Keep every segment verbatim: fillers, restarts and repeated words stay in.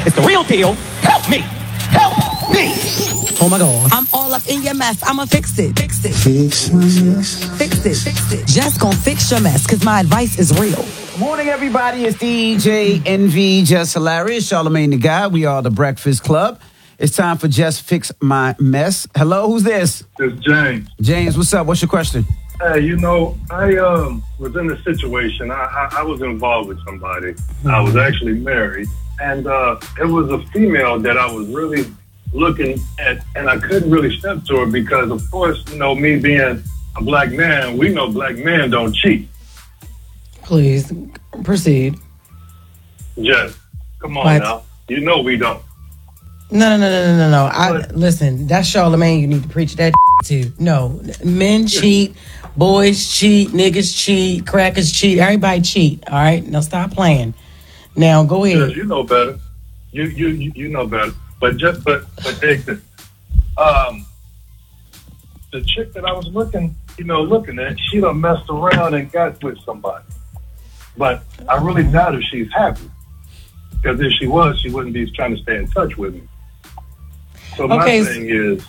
It's the real deal. Help me. Help me. Oh my God. I'm all up in your mess. I'ma fix it. Fix it. Fix my mess. Fix it. Fix it. Just gonna fix your mess, cause my advice is real. Morning, everybody. It's D J Envy, Just Hilarious, Charlamagne the Guy. We are the Breakfast Club. It's time for Just Fix My Mess. Hello, who's this? It's James. James, what's up? What's your question? Hey, you know, I um, was in a situation. I, I, I was involved with somebody. Mm-hmm. I was actually married. And uh, it was a female that I was really looking at, and I couldn't really step to her because, of course, you know, me being a black man, we know black men don't cheat. Please, proceed. Jess, come on what? now. You know we don't. No, no, no, no, no, no. I listen. That's Charlamagne. You need to preach that to. No, men cheat, boys cheat, niggas cheat, crackers cheat. Everybody cheat. All right, now stop playing. Now go ahead. Yes, you know better. You you you, you know better. But just but but take this. Um, the chick that I was looking, you know, looking at, she done messed around and got with somebody. But I really doubt if she's happy. Because if she was, she wouldn't be trying to stay in touch with me. So my okay. thing is,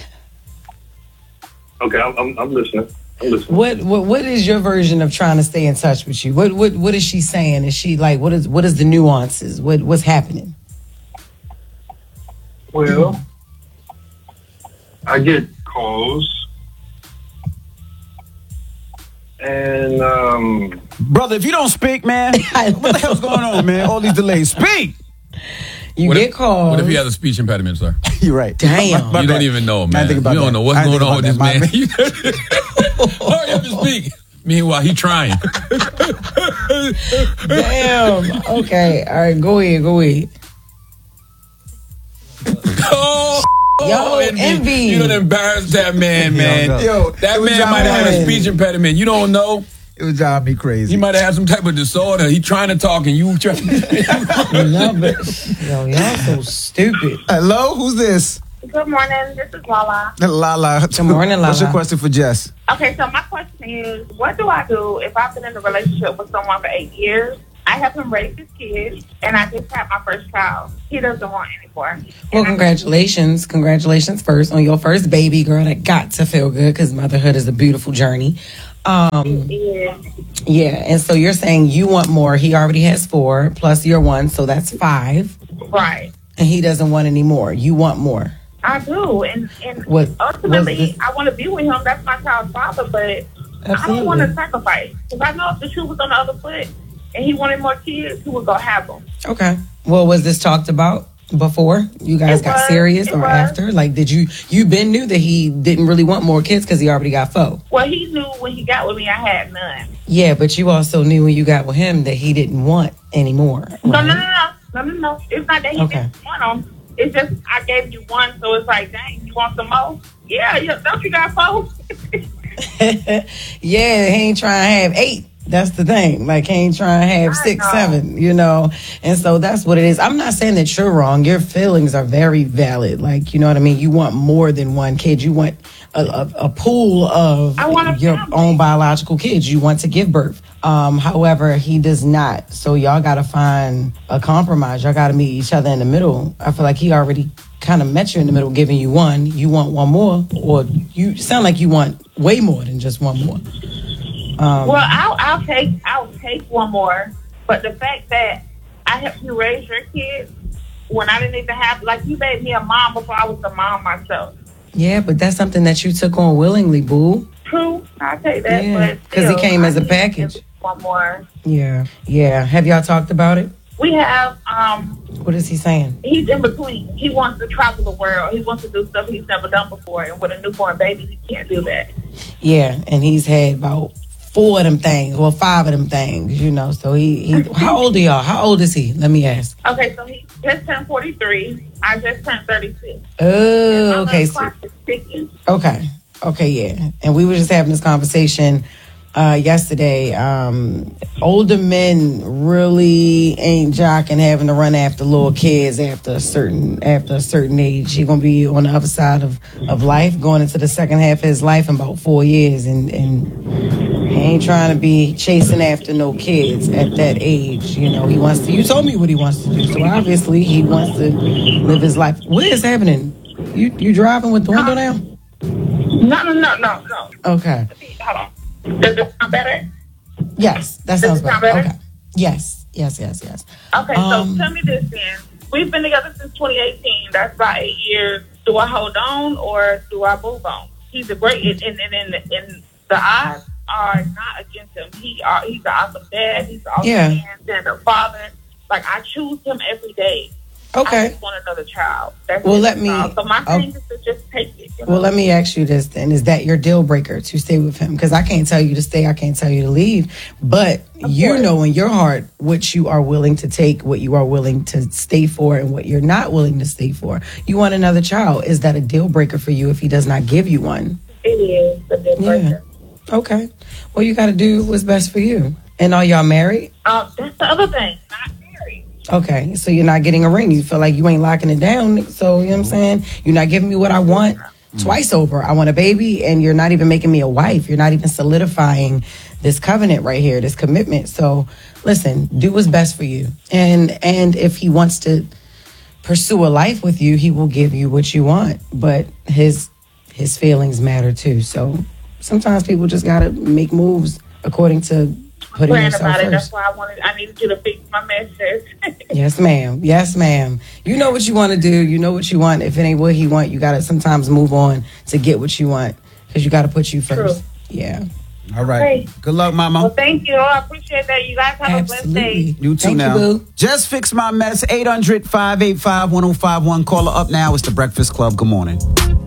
okay, I'm, I'm listening. I'm listening. What, what what is your version of trying to stay in touch with you? What what what is she saying? Is she like what is what is the nuances? What what's happening? Well, I get calls, and um, brother, if you don't speak, man, what the hell's going on, man? All these delays. Speak. You what get if, calls. What if he has a speech impediment, sir? You're right. Damn. My, my you bad. don't even know, man. You don't that. know what's going on with this man. Hurry up and speak. Meanwhile, he trying. Damn. Okay. All right. Go ahead. Go ahead. Oh, Yo, Envy. Envy. You don't embarrass that man, man. Yo, that man might have had a speech impediment. You don't know. It was driving me crazy. He might have had some type of disorder. He trying to talk and you trying to... No, but, yo, y'all so stupid. Hello, who's this? Good morning, this is Lala. Lala. Good morning, Lala. What's your question for Jess? Okay, so my question is, what do I do if I've been in a relationship with someone for eight years? I help him raise his kids, and I just had my first child. He doesn't want anymore. Well, congratulations. Congratulations first on your first baby, girl. That got to feel good because motherhood is a beautiful journey. Um, yeah. yeah, and so you're saying you want more. He already has four, plus your one, so that's five. Right. And he doesn't want any more. You want more. I do, and, and what, ultimately, I want to be with him. That's my child's father, but Absolutely. I don't want to sacrifice. Because I know if the shoe was on the other foot and he wanted more kids, he was going to have them. Okay. Well, was this talked about before you guys it got was, serious or was. after? Like, did you, you been knew that he didn't really want more kids because he already got four? Well, he knew when he got with me, I had none. Yeah, but you also knew when you got with him that he didn't want any more. Right? No, no, no, no, no, no, no. It's not that he okay. didn't want them. It's just I gave you one, so it's like, dang, you want some more? Yeah, yeah. Don't you got four? Yeah, he ain't trying to have eight. That's the thing. Like, he ain't trying to have I six, know. seven, you know? And so that's what it is. I'm not saying that you're wrong. Your feelings are very valid. Like, you know what I mean? You want more than one kid. You want a, a, a pool of I want a your family. own biological kids. You want to give birth. Um, however, he does not. So y'all got to find a compromise. Y'all got to meet each other in the middle. I feel like he already kind of met you in the middle, giving you one. You want one more, or you sound like you want way more than just one more. Um, well, I'll, I'll take I'll take one more, but the fact that I helped you raise your kids when I didn't even have, like, you made me a mom before I was a mom myself. Yeah, but that's something that you took on willingly, boo. True, I'll take that. Yeah, but because he came I as a need package. One more. Yeah, yeah. Have y'all talked about it? We have. Um, what is he saying? He's in between. He wants to travel the world. He wants to do stuff he's never done before, and with a newborn baby, he can't do that. Yeah, and he's had about four of them things, or five of them things, you know. So he, he how old are y'all? How old is he? Let me ask. Okay, so he just turned forty-three. I just turned thirty-six. Oh, okay. So, ticking. okay, okay, yeah. And we were just having this conversation uh, yesterday. Um, older men really ain't jocking having to run after little kids after a certain after a certain age. He's gonna be on the other side of, of life, going into the second half of his life in about four years, and and He ain't trying to be chasing after no kids at that age. You know, he wants to. You told me what he wants to do, so obviously he wants to live his life. What is happening? You you driving with the window down? No, no, no, no, no. Okay. Hold on. Does it sound better? Yes, that Does sounds it sound better. better? Okay. Yes, yes, yes, yes. Okay, Um, so tell me this then. We've been together since twenty eighteen. That's about eight years. Do I hold on or do I move on? He's a great, and and and, and the odds are not against him. He are he's an awesome dad. He's an awesome Yeah. man, and a father. Like I choose him every day. I Okay. just want another child. That's Well, it. let me- Uh, so my oh. thing is to just take it. You know? Well, let me ask you this then. Is that your deal breaker to stay with him? Because I can't tell you to stay. I can't tell you to leave. But Of you course. know in your heart what you are willing to take, what you are willing to stay for, and what you're not willing to stay for. You want another child. Is that a deal breaker for you if he does not give you one? It is a deal breaker. Okay. Well, you got to do what's best for you. And are y'all married? Um, that's the other thing. Not married. Okay. So you're not getting a ring. You feel like you ain't locking it down. So, you know what I'm saying? You're not giving me what I want twice over. I want a baby, and you're not even making me a wife. You're not even solidifying this covenant right here, this commitment. So, listen, do what's best for you. And and if he wants to pursue a life with you, he will give you what you want. But his his feelings matter too. So sometimes people just gotta make moves according to putting Praying yourself about it. first. That's why I wanted. I needed you to fix my message. Yes, ma'am. Yes, ma'am. You know what you want to do. You know what you want. If it ain't what he want, you got to sometimes move on to get what you want because you got to put you first. True. Yeah. All right. Okay. Good luck, Well, mama. thank you. I appreciate that. You guys have a blessed day. Absolutely. You too Thank now. you, boo. Just fix my mess. eight hundred, five eight five, one oh five one. Caller up now. It's the Breakfast Club. Good morning.